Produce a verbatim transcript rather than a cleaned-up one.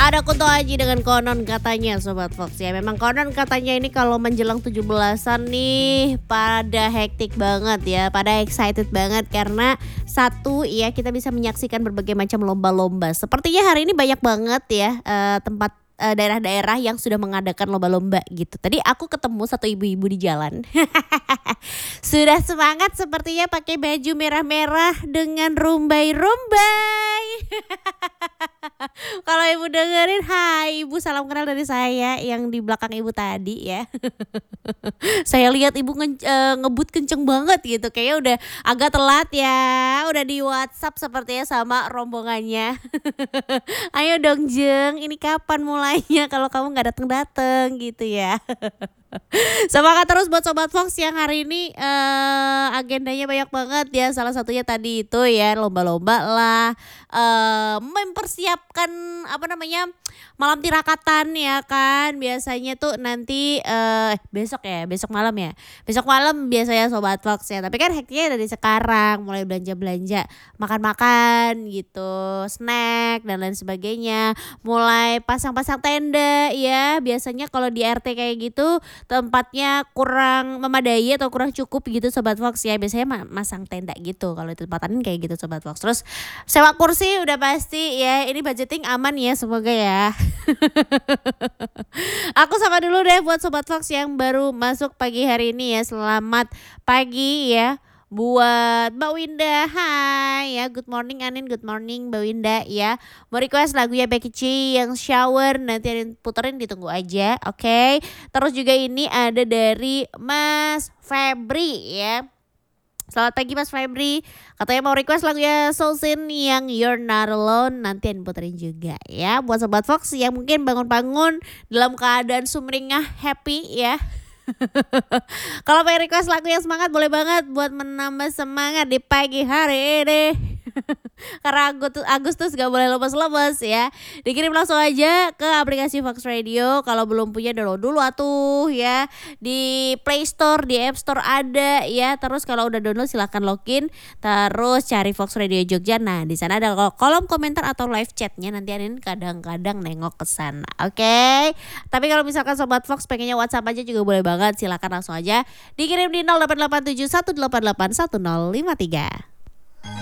Ada Kunto Aji dengan konon katanya Sobat Fox ya. Memang konon katanya ini kalau menjelang tujuh belasan nih pada hektik banget ya, pada excited banget karena satu ya kita bisa menyaksikan berbagai macam lomba-lomba. Sepertinya hari ini banyak banget ya eh, tempat eh, daerah-daerah yang sudah mengadakan lomba-lomba gitu. Tadi aku ketemu satu ibu-ibu di jalan. Sudah semangat sepertinya pakai baju merah-merah dengan rumbai-rumbai. Kalau ibu dengerin, hai ibu, salam kenal dari saya yang di belakang ibu tadi ya. Saya lihat ibu nge- eh, ngebut kenceng banget gitu, kayaknya udah agak telat ya, udah di WhatsApp sepertinya sama rombongannya. Ayo dong Jeng, ini kapan mulainya kalau kamu nggak dateng-dateng gitu ya. Semangat terus buat Sobat Fox yang hari ini uh, agendanya banyak banget ya. Salah satunya tadi itu ya lomba-lomba lah, uh, mempersiapkan apa namanya malam tirakatan ya kan. Biasanya tuh nanti uh, besok ya, besok malam ya. Besok malam biasanya Sobat Fox ya. Tapi kan hektiknya dari sekarang, mulai belanja-belanja, makan-makan gitu, snack dan lain sebagainya. Mulai pasang-pasang tenda ya. Biasanya kalau di R T kayak gitu tempatnya kurang memadai atau kurang cukup gitu Sobat Fox ya, biasanya masang tenda gitu kalau di tempatin kayak gitu Sobat Fox. Terus sewa kursi udah pasti ya, ini budgeting aman ya semoga ya. Aku sama dulu deh buat Sobat Fox yang baru masuk pagi hari ini ya, selamat pagi ya buat Mbak Winda, hai ya, good morning Anin, good morning Mbak Winda ya. Mau request lagunya Becky G yang Shower, nanti Anin puterin, ditunggu aja, oke okay? Terus juga ini ada dari Mas Febri ya. Selamat pagi Mas Febri, katanya mau request lagunya Soulsin yang You're Not Alone, nanti Anin puterin juga ya. Buat Sobat Fox yang mungkin bangun-bangun dalam keadaan sumringah happy ya. Kalau pengen request lagu yang semangat boleh banget buat menambah semangat di pagi hari ini. Karena Agustus, Agustus gak boleh lemes-lemes ya. Dikirim langsung aja ke aplikasi Fox Radio. Kalau belum punya download dulu atuh ya. Di Play Store, di App Store ada ya. Terus kalau udah download silahkan login. Terus cari Fox Radio Jogja. Nah di sana ada kolom komentar atau live chatnya. Nanti Anin kadang-kadang nengok ke sana. Oke okay? Tapi kalau misalkan Sobat Fox pengennya WhatsApp aja juga boleh banget. Silahkan langsung aja dikirim di nol delapan delapan tujuh satu delapan delapan satu nol lima tiga.